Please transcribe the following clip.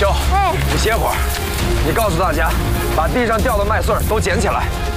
秀，你歇会儿，你告诉大家，把地上掉的麦穗都捡起来。